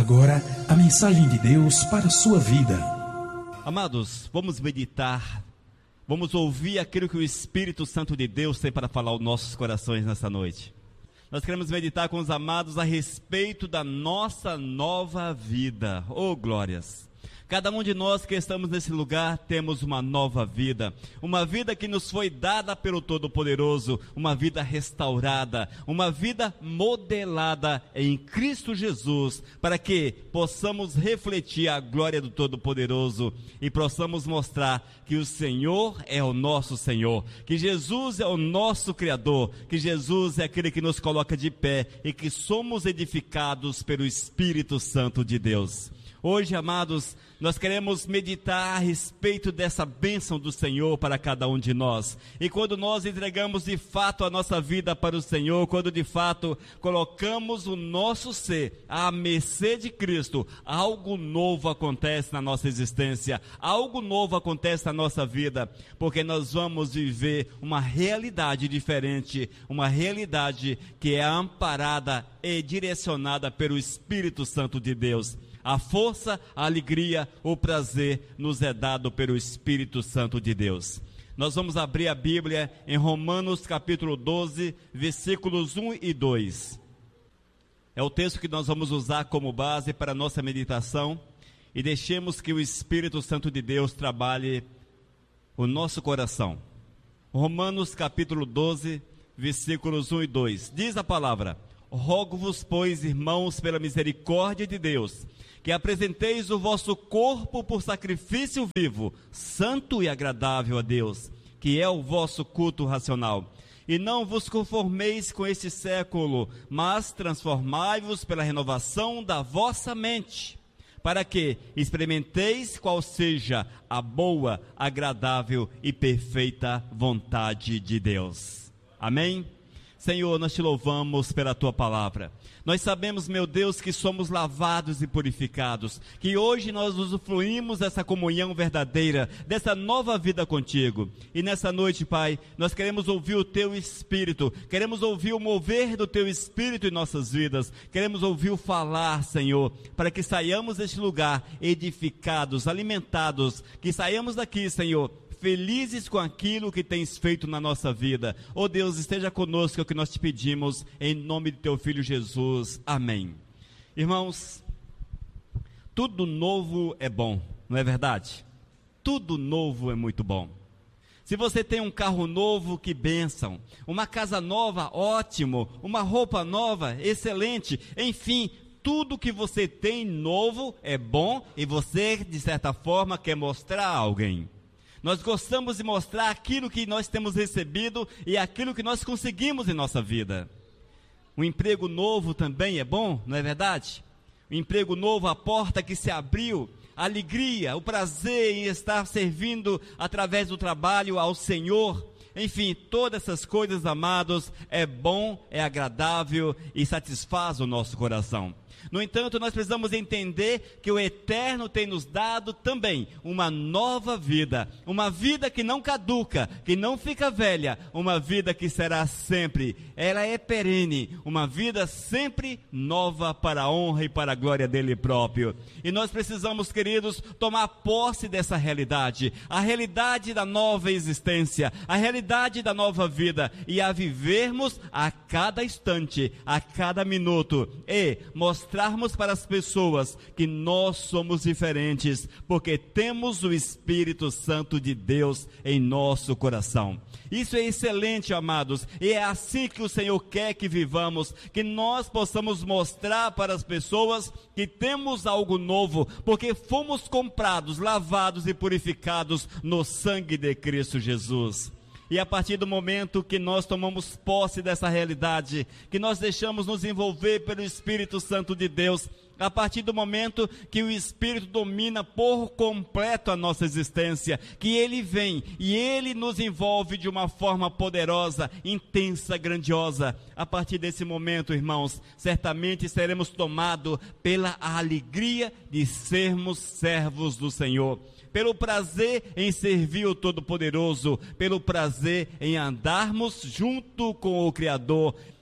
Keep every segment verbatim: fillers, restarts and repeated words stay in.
agora a mensagem de Deus para a sua vida. Amados, vamos meditar, vamos ouvir aquilo que o Espírito Santo de Deus tem para falar aos nossos corações nessa noite. Nós queremos meditar com os amados a respeito da nossa nova vida. Oh, glórias! Cada um de nós que estamos nesse lugar temos uma nova vida, uma vida que nos foi dada pelo Todo-Poderoso, uma vida restaurada, uma vida modelada em Cristo Jesus, para que possamos refletir a glória do Todo-Poderoso e possamos mostrar que o Senhor é o nosso Senhor, que Jesus é o nosso Criador, que Jesus é aquele que nos coloca de pé e que somos edificados pelo Espírito Santo de Deus. Hoje, amados, nós queremos meditar a respeito dessa bênção do Senhor para cada um de nós. E quando nós entregamos de fato a nossa vida para o Senhor, quando de fato colocamos o nosso ser à mercê de Cristo, algo novo acontece na nossa existência, algo novo acontece na nossa vida, porque nós vamos viver uma realidade diferente, uma realidade que é amparada e direcionada pelo Espírito Santo de Deus. A força, a alegria, o prazer nos é dado pelo Espírito Santo de Deus. Nós vamos abrir a Bíblia em Romanos capítulo doze, versículos um e dois. É o texto que nós vamos usar como base para a nossa meditação e deixemos que o Espírito Santo de Deus trabalhe o nosso coração. Romanos capítulo doze, versículos um e dois. Diz a palavra: rogo-vos, pois, irmãos, pela misericórdia de Deus, que apresenteis o vosso corpo por sacrifício vivo, santo e agradável a Deus, que é o vosso culto racional. E não vos conformeis com este século, mas transformai-vos pela renovação da vossa mente, para que experimenteis qual seja a boa, agradável e perfeita vontade de Deus. Amém? Senhor, nós te louvamos pela tua palavra. Nós sabemos, meu Deus, que somos lavados e purificados, que hoje nós usufruímos dessa comunhão verdadeira, dessa nova vida contigo. E nessa noite, Pai, nós queremos ouvir o teu Espírito, queremos ouvir o mover do teu Espírito em nossas vidas, queremos ouvir o falar, Senhor, para que saiamos deste lugar edificados, alimentados, que saiamos daqui, Senhor, felizes com aquilo que tens feito na nossa vida. Oh Deus, esteja conosco, é o que nós te pedimos, em nome de teu Filho Jesus, amém. Irmãos, tudo novo é bom, não é verdade? Tudo novo é muito bom. Se você tem um carro novo, que bênção, uma casa nova, ótimo, uma roupa nova, excelente, enfim, tudo que você tem novo é bom e você, de certa forma, quer mostrar a alguém. Nós gostamos de mostrar aquilo que nós temos recebido e aquilo que nós conseguimos em nossa vida. Um emprego novo também é bom, não é verdade? Um emprego novo, a porta que se abriu, a alegria, o prazer em estar servindo através do trabalho ao Senhor. Enfim, todas essas coisas, amados, é bom, é agradável e satisfaz o nosso coração. No entanto, nós precisamos entender que o Eterno tem nos dado também uma nova vida, uma vida que não caduca, que não fica velha, uma vida que será sempre, ela é perene, uma vida sempre nova para a honra e para a glória dele próprio. E nós precisamos, queridos, tomar posse dessa realidade, a realidade da nova existência, a realidade da nova vida, e a vivermos a cada instante, a cada minuto, e mostrar mostrarmos para as pessoas que nós somos diferentes, porque temos o Espírito Santo de Deus em nosso coração. Isso é excelente, amados, e é assim que o Senhor quer que vivamos, que nós possamos mostrar para as pessoas que temos algo novo, porque fomos comprados, lavados e purificados no sangue de Cristo Jesus. E a partir do momento que nós tomamos posse dessa realidade, que nós deixamos nos envolver pelo Espírito Santo de Deus, a partir do momento que o Espírito domina por completo a nossa existência, que Ele vem e Ele nos envolve de uma forma poderosa, intensa, grandiosa, a partir desse momento, irmãos, certamente seremos tomados pela alegria de sermos servos do Senhor, pelo prazer em servir o Todo-Poderoso, pelo prazer em andarmos junto com o Criador,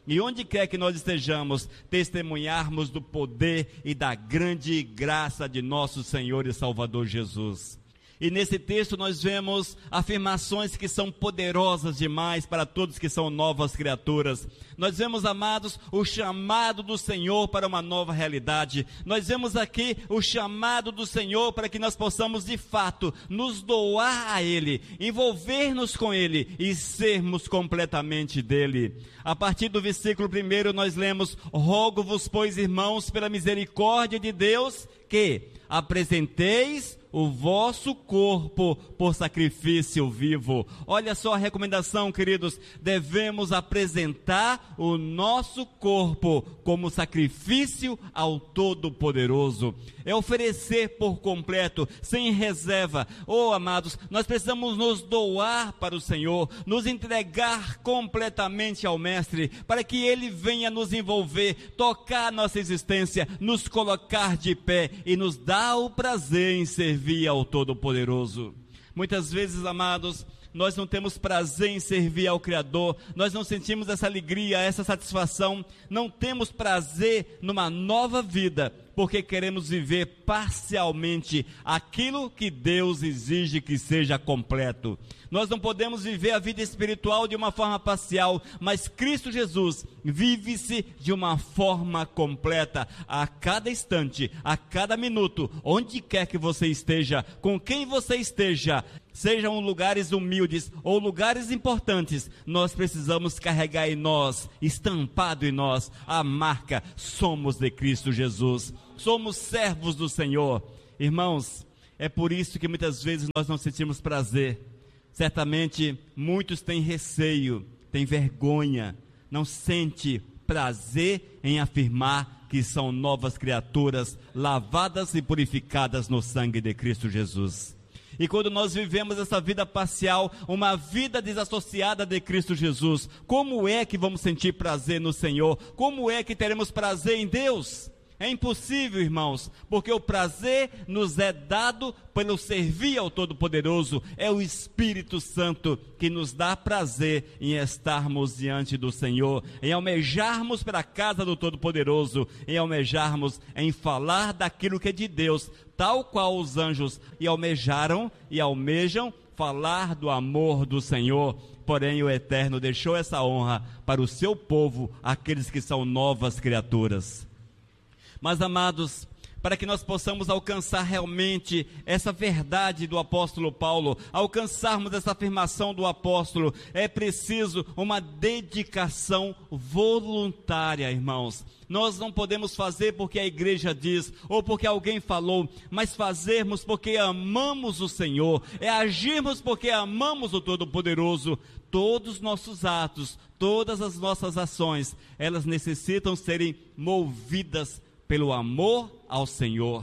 e onde quer que nós estejamos, testemunharmos do poder e da grande graça de nosso Senhor e Salvador Jesus. E nesse texto nós vemos afirmações que são poderosas demais para todos que são novas criaturas. Nós vemos, amados, o chamado do Senhor para uma nova realidade. Nós vemos aqui o chamado do Senhor para que nós possamos de fato nos doar a Ele, envolver-nos com Ele e sermos completamente dele. A partir do versículo primeiro nós lemos: rogo-vos, pois, irmãos, pela misericórdia de Deus, que apresenteis o vosso corpo por sacrifício vivo. Olha só a recomendação, queridos: devemos apresentar o nosso corpo como sacrifício ao Todo-Poderoso. É oferecer por completo, sem reserva. Oh, amados, nós precisamos nos doar para o Senhor, nos entregar completamente ao Mestre, para que Ele venha nos envolver, tocar nossa existência, nos colocar de pé e nos dar o prazer em servir ao Todo-Poderoso. Muitas vezes, amados, nós não temos prazer em servir ao Criador, nós não sentimos essa alegria, essa satisfação, não temos prazer numa nova vida, porque queremos viver parcialmente aquilo que Deus exige que seja completo. Nós não podemos viver a vida espiritual de uma forma parcial, mas Cristo Jesus vive-se de uma forma completa, a cada instante, a cada minuto, onde quer que você esteja, com quem você esteja, sejam lugares humildes ou lugares importantes, nós precisamos carregar em nós, estampado em nós, a marca: somos de Cristo Jesus, somos servos do Senhor. Irmãos, é por isso que muitas vezes nós não sentimos prazer. Certamente muitos têm receio, têm vergonha, não sente prazer em afirmar que são novas criaturas, lavadas e purificadas no sangue de Cristo Jesus. E quando nós vivemos essa vida parcial, uma vida desassociada de Cristo Jesus, como é que vamos sentir prazer no Senhor? Como é que teremos prazer em Deus? É impossível, irmãos, porque o prazer nos é dado pelo servir ao Todo-Poderoso. É o Espírito Santo que nos dá prazer em estarmos diante do Senhor, em almejarmos para a casa do Todo-Poderoso, em almejarmos em falar daquilo que é de Deus, tal qual os anjos e almejaram e almejam falar do amor do Senhor. Porém o Eterno deixou essa honra para o seu povo, aqueles que são novas criaturas. Mas, amados, para que nós possamos alcançar realmente essa verdade do apóstolo Paulo, alcançarmos essa afirmação do apóstolo, é preciso uma dedicação voluntária, irmãos. Nós não podemos fazer porque a igreja diz, ou porque alguém falou, mas fazermos porque amamos o Senhor, é agirmos porque amamos o Todo-Poderoso. Todos os nossos atos, todas as nossas ações, elas necessitam serem movidas pelo amor ao Senhor.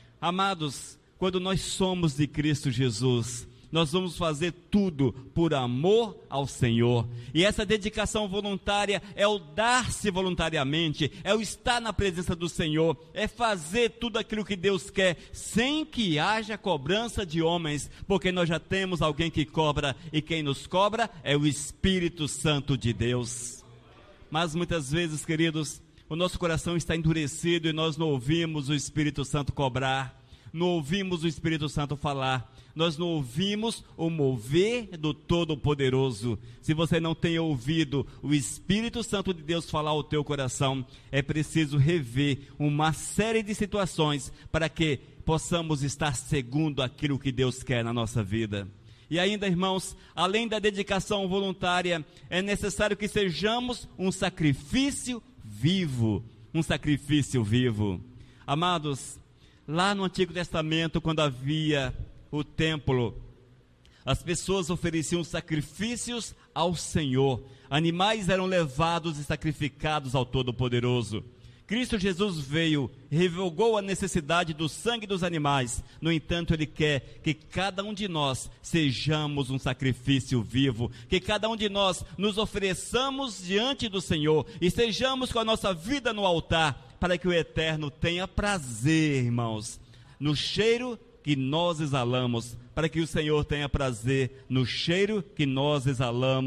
Amados, quando nós somos de Cristo Jesus, nós vamos fazer tudo por amor ao Senhor. E essa dedicação voluntária é o dar-se voluntariamente, é o estar na presença do Senhor, é fazer tudo aquilo que Deus quer, sem que haja cobrança de homens, porque nós já temos alguém que cobra, e quem nos cobra é o Espírito Santo de Deus. Mas muitas vezes, queridos, o nosso coração está endurecido e nós não ouvimos o Espírito Santo cobrar, não ouvimos o Espírito Santo falar, nós não ouvimos o mover do Todo-Poderoso. Se você não tem ouvido o Espírito Santo de Deus falar ao teu coração, é preciso rever uma série de situações para que possamos estar segundo aquilo que Deus quer na nossa vida. E ainda, irmãos, além da dedicação voluntária, é necessário que sejamos um sacrifício vivo, um sacrifício vivo. Amados, lá no Antigo Testamento, quando havia o templo, as pessoas ofereciam sacrifícios ao Senhor, animais eram levados e sacrificados ao Todo-Poderoso. Cristo Jesus veio, revogou a necessidade do sangue dos animais. No entanto, Ele quer que cada um de nós sejamos um sacrifício vivo, que cada um de nós nos ofereçamos diante do Senhor e sejamos com a nossa vida no altar, para que o Eterno tenha prazer, irmãos, no cheiro que nós exalamos, para que o Senhor tenha prazer no cheiro que nós exalamos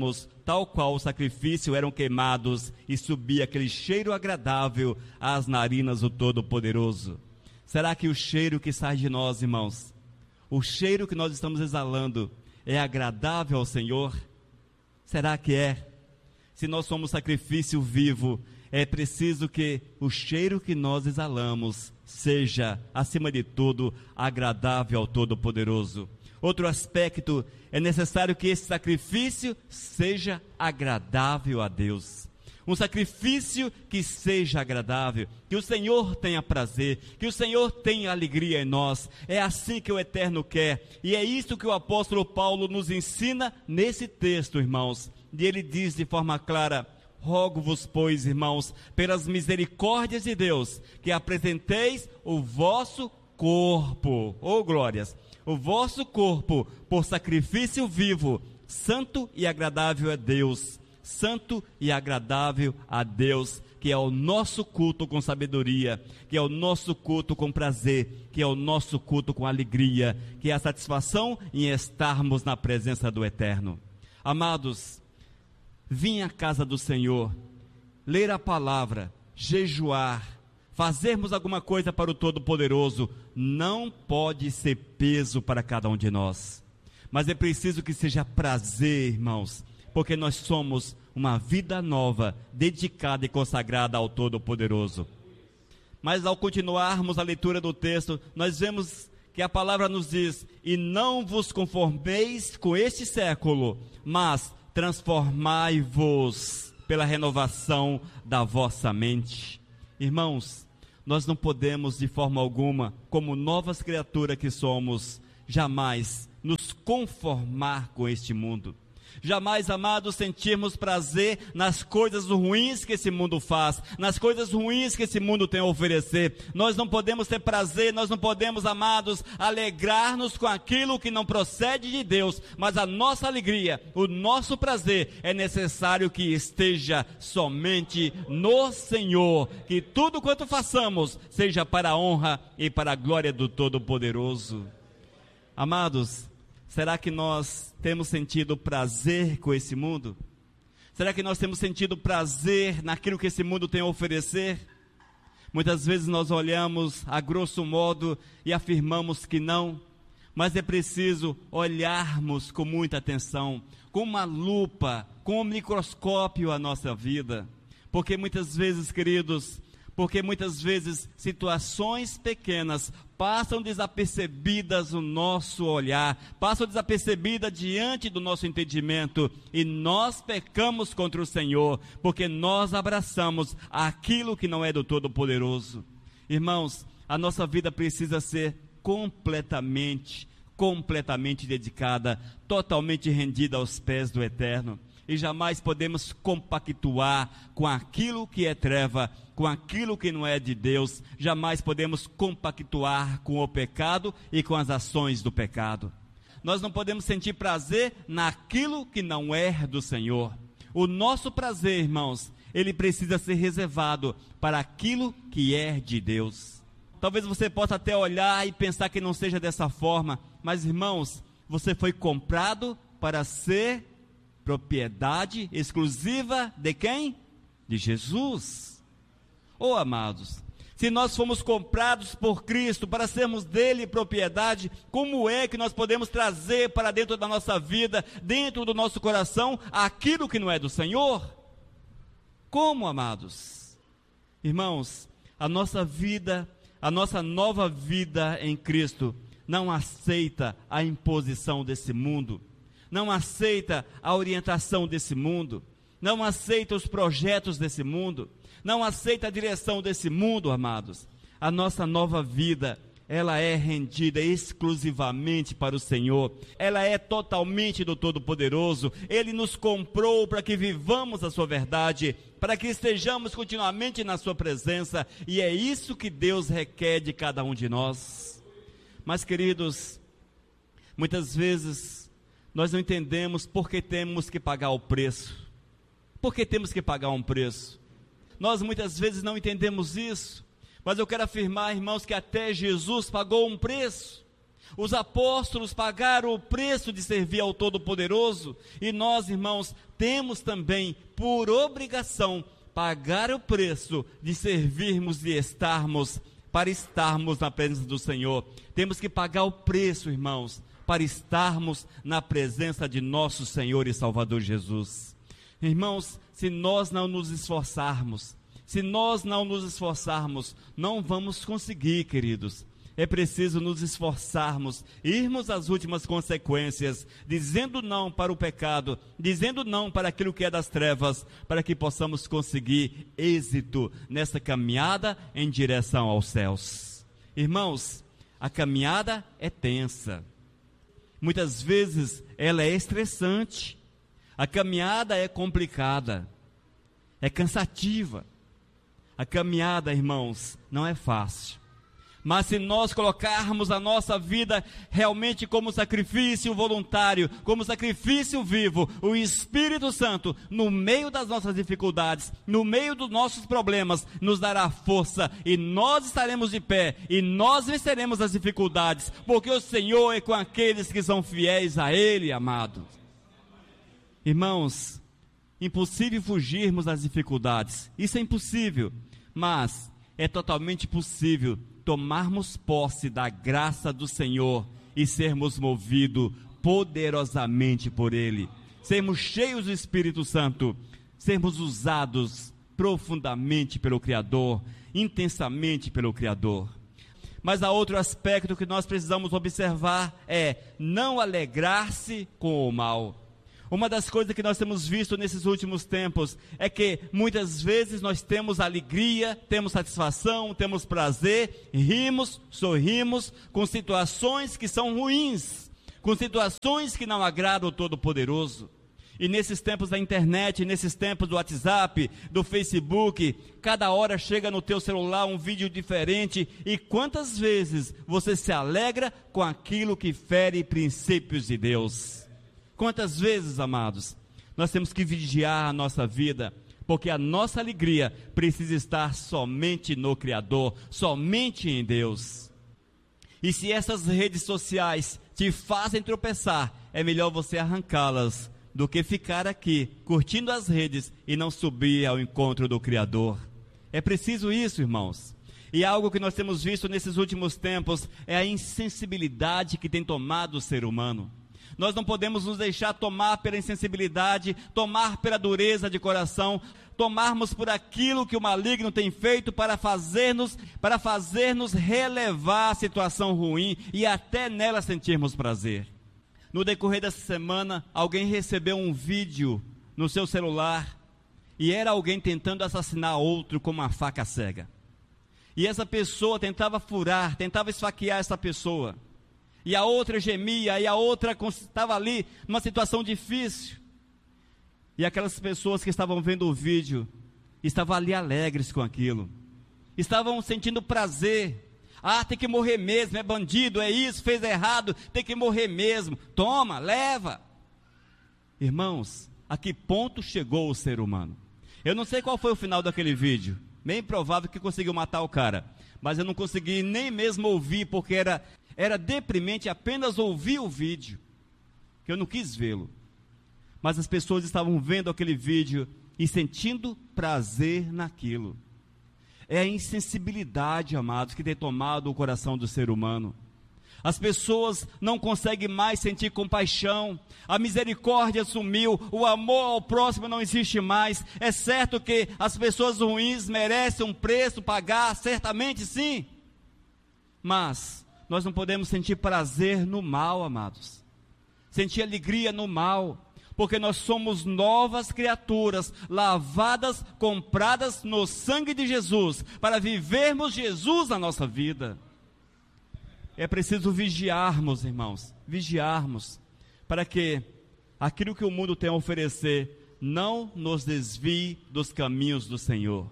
tal qual o sacrifício eram queimados e subia aquele cheiro agradável às narinas do Todo-Poderoso. Será que o cheiro que sai de nós, irmãos, o cheiro que nós estamos exalando, é agradável ao Senhor? Será que é? Se nós somos sacrifício vivo, é preciso que o cheiro que nós exalamos seja, acima de tudo, agradável ao Todo-Poderoso. Outro aspecto, é necessário que esse sacrifício seja agradável a Deus. Um sacrifício que seja agradável, que o Senhor tenha prazer, que o Senhor tenha alegria em nós. É assim que o Eterno quer, e é isso que o apóstolo Paulo nos ensina nesse texto, irmãos. E ele diz de forma clara: rogo-vos, pois, irmãos, pelas misericórdias de Deus, que apresenteis o vosso corpo, oh glórias, o vosso corpo por sacrifício vivo, santo e agradável a Deus, santo e agradável a Deus, que é o nosso culto com sabedoria, que é o nosso culto com prazer, que é o nosso culto com alegria, que é a satisfação em estarmos na presença do Eterno. Amados, vim à casa do Senhor, ler a palavra, jejuar, fazermos alguma coisa para o Todo-Poderoso, não pode ser peso para cada um de nós, mas é preciso que seja prazer, irmãos, porque nós somos uma vida nova, dedicada e consagrada ao Todo-Poderoso. Mas ao continuarmos a leitura do texto, nós vemos que a palavra nos diz: e não vos conformeis com este século, mas transformai-vos pela renovação da vossa mente. Irmãos, nós não podemos de forma alguma, como novas criaturas que somos, jamais nos conformar com este mundo. Jamais, amados, sentirmos prazer nas coisas ruins que esse mundo faz, nas coisas ruins que esse mundo tem a oferecer. Nós não podemos ter prazer, nós não podemos, amados, alegrar-nos com aquilo que não procede de Deus, mas a nossa alegria, o nosso prazer é necessário que esteja somente no Senhor, que tudo quanto façamos seja para a honra e para a glória do Todo-Poderoso. Amados, será que nós temos sentido prazer com esse mundo? Será que nós temos sentido prazer naquilo que esse mundo tem a oferecer? Muitas vezes nós olhamos a grosso modo e afirmamos que não, mas é preciso olharmos com muita atenção, com uma lupa, com um microscópio a nossa vida, porque muitas vezes, queridos, porque muitas vezes situações pequenas passam desapercebidas no nosso olhar, passam desapercebidas diante do nosso entendimento, e nós pecamos contra o Senhor, porque nós abraçamos aquilo que não é do Todo-Poderoso. Irmãos, a nossa vida precisa ser completamente, completamente dedicada, totalmente rendida aos pés do Eterno. E jamais podemos compactuar com aquilo que é treva, com aquilo que não é de Deus. Jamais podemos compactuar com o pecado e com as ações do pecado. Nós não podemos sentir prazer naquilo que não é do Senhor. O nosso prazer, irmãos, ele precisa ser reservado para aquilo que é de Deus. Talvez você possa até olhar e pensar que não seja dessa forma, mas, irmãos, você foi comprado para ser propriedade exclusiva de quem? De Jesus. Oh, amados, se nós fomos comprados por Cristo para sermos dele propriedade, como é que nós podemos trazer para dentro da nossa vida, dentro do nosso coração, aquilo que não é do Senhor? Como, amados? Irmãos, a nossa vida, a nossa nova vida em Cristo não aceita a imposição desse mundo, não aceita a orientação desse mundo, não aceita os projetos desse mundo, não aceita a direção desse mundo, amados. A nossa nova vida, ela é rendida exclusivamente para o Senhor, ela é totalmente do Todo-Poderoso. Ele nos comprou para que vivamos a sua verdade, para que estejamos continuamente na sua presença, e é isso que Deus requer de cada um de nós. Mas, queridos, muitas vezes nós não entendemos por que temos que pagar o preço. Por que temos que pagar um preço? Nós muitas vezes não entendemos isso, mas eu quero afirmar, irmãos, que até Jesus pagou um preço. Os apóstolos pagaram o preço de servir ao Todo-Poderoso, e nós, irmãos, temos também por obrigação pagar o preço de servirmos e estarmos, para estarmos na presença do Senhor. Temos que pagar o preço, irmãos, para estarmos na presença de nosso Senhor e Salvador Jesus. Irmãos, se nós não nos esforçarmos, se nós não nos esforçarmos, não vamos conseguir, queridos. É preciso nos esforçarmos, irmos às últimas consequências, dizendo não para o pecado, dizendo não para aquilo que é das trevas, para que possamos conseguir êxito nessa caminhada em direção aos céus. Irmãos, a caminhada é tensa, muitas vezes ela é estressante, a caminhada é complicada, é cansativa, a caminhada, irmãos, não é fácil. Mas se nós colocarmos a nossa vida realmente como sacrifício voluntário, como sacrifício vivo, o Espírito Santo, no meio das nossas dificuldades, no meio dos nossos problemas, nos dará força, e nós estaremos de pé, e nós venceremos as dificuldades, porque o Senhor é com aqueles que são fiéis a Ele, amados. Irmãos, impossível fugirmos das dificuldades, isso é impossível, mas é totalmente possível tomarmos posse da graça do Senhor e sermos movidos poderosamente por Ele, sermos cheios do Espírito Santo, sermos usados profundamente pelo Criador, intensamente pelo Criador. Mas há outro aspecto que nós precisamos observar, é não alegrar-se com o mal. Uma das coisas que nós temos visto nesses últimos tempos é que muitas vezes nós temos alegria, temos satisfação, temos prazer, rimos, sorrimos com situações que são ruins, com situações que não agradam o Todo-Poderoso. E nesses tempos da internet, nesses tempos do WhatsApp, do Facebook, cada hora chega no teu celular um vídeo diferente, e quantas vezes você se alegra com aquilo que fere princípios de Deus? Quantas vezes, amados, nós temos que vigiar a nossa vida, porque a nossa alegria precisa estar somente no Criador, somente em Deus. E se essas redes sociais te fazem tropeçar, é melhor você arrancá-las, do que ficar aqui, curtindo as redes e não subir ao encontro do Criador. É preciso isso, irmãos. E algo que nós temos visto nesses últimos tempos é a insensibilidade que tem tomado o ser humano. Nós não podemos nos deixar tomar pela insensibilidade, tomar pela dureza de coração, tomarmos por aquilo que o maligno tem feito para fazer-nos, para fazer-nos relevar a situação ruim e até nela sentirmos prazer. No decorrer dessa semana, alguém recebeu um vídeo no seu celular e era alguém tentando assassinar outro com uma faca cega. E essa pessoa tentava furar, tentava esfaquear essa pessoa. E a outra gemia, e a outra estava ali numa situação difícil. E aquelas pessoas que estavam vendo o vídeo, estavam ali alegres com aquilo. Estavam sentindo prazer. Ah, tem que morrer mesmo, é bandido, é isso, fez errado, tem que morrer mesmo. Toma, leva. Irmãos, a que ponto chegou o ser humano? Eu não sei qual foi o final daquele vídeo. Bem provável que conseguiu matar o cara. Mas eu não consegui nem mesmo ouvir, porque era... Era deprimente apenas ouvir o vídeo, que eu não quis vê-lo. Mas as pessoas estavam vendo aquele vídeo e sentindo prazer naquilo. É a insensibilidade, amados, que tem tomado o coração do ser humano. As pessoas não conseguem mais sentir compaixão, a misericórdia sumiu, o amor ao próximo não existe mais. É certo que as pessoas ruins merecem um preço pagar, certamente sim, mas nós não podemos sentir prazer no mal, amados, sentir alegria no mal, porque nós somos novas criaturas, lavadas, compradas no sangue de Jesus, para vivermos Jesus na nossa vida. É preciso vigiarmos, irmãos, vigiarmos, para que aquilo que o mundo tem a oferecer, não nos desvie dos caminhos do Senhor.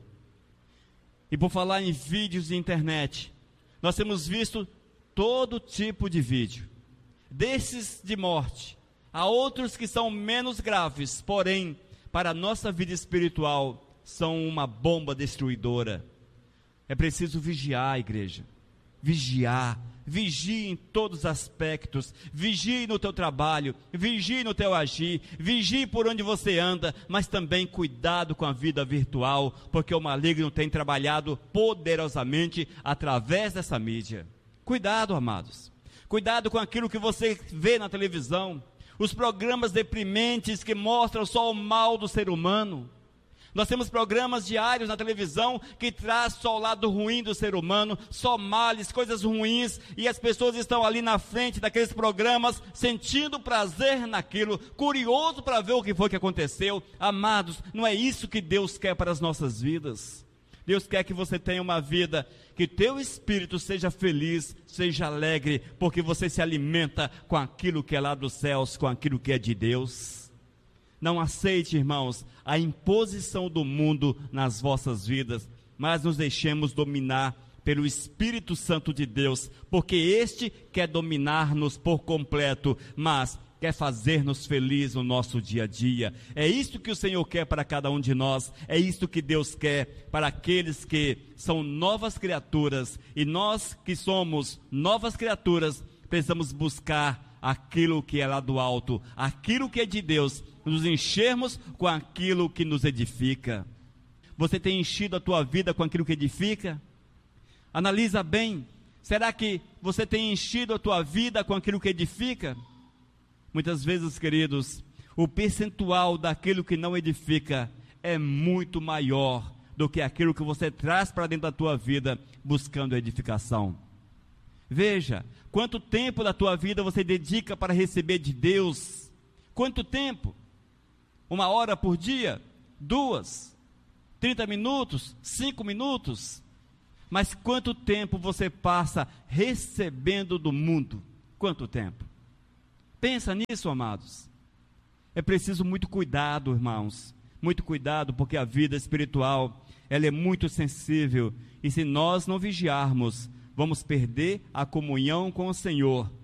E por falar em vídeos de internet, nós temos visto todo tipo de vídeo, desses de morte, a outros que são menos graves, porém, para a nossa vida espiritual, são uma bomba destruidora. É preciso vigiar, igreja, vigiar, vigie em todos os aspectos, vigie no teu trabalho, vigie no teu agir, vigie por onde você anda, mas também cuidado com a vida virtual, porque o maligno tem trabalhado poderosamente através dessa mídia. Cuidado, amados, cuidado com aquilo que você vê na televisão, os programas deprimentes que mostram só o mal do ser humano. Nós temos programas diários na televisão que traz só o lado ruim do ser humano, só males, coisas ruins, e as pessoas estão ali na frente daqueles programas, sentindo prazer naquilo, curioso para ver o que foi que aconteceu. Amados, não é isso que Deus quer para as nossas vidas. Deus quer que você tenha uma vida, que teu espírito seja feliz, seja alegre, porque você se alimenta com aquilo que é lá dos céus, com aquilo que é de Deus. Não aceite, irmãos, a imposição do mundo nas vossas vidas, mas nos deixemos dominar pelo Espírito Santo de Deus, porque este quer dominar-nos por completo, mas quer fazer-nos felizes no nosso dia a dia. É isso que o Senhor quer para cada um de nós, é isso que Deus quer para aqueles que são novas criaturas, e nós que somos novas criaturas, precisamos buscar aquilo que é lá do alto, aquilo que é de Deus, nos enchermos com aquilo que nos edifica. Você tem enchido a tua vida com aquilo que edifica? Analisa bem, será que você tem enchido a tua vida com aquilo que edifica? Muitas vezes, queridos, o percentual daquilo que não edifica é muito maior do que aquilo que você traz para dentro da tua vida buscando edificação. Veja, quanto tempo da tua vida você dedica para receber de Deus? Quanto tempo? Uma hora por dia? Duas? Trinta minutos? Cinco minutos? Mas quanto tempo você passa recebendo do mundo? Quanto tempo? Pensa nisso, amados. É preciso muito cuidado, irmãos. Muito cuidado, porque a vida espiritual, ela é muito sensível. E se nós não vigiarmos, vamos perder a comunhão com o Senhor.